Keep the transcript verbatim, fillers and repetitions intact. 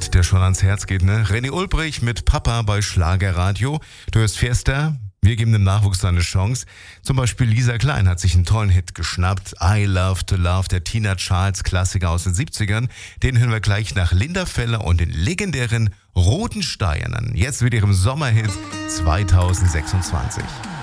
Hit, der schon ans Herz geht, ne? René Ulbrich mit Papa bei Schlagerradio. Du hörst Fiesta. Wir geben dem Nachwuchs eine Chance. Zum Beispiel Lisa Klein hat sich einen tollen Hit geschnappt. I Love to Love, der Tina Charles Klassiker aus den siebzigern. Den hören wir gleich nach Linda Feller und den legendären Roten Steinen. Jetzt mit ihrem Sommerhit zweitausendsechsundzwanzig.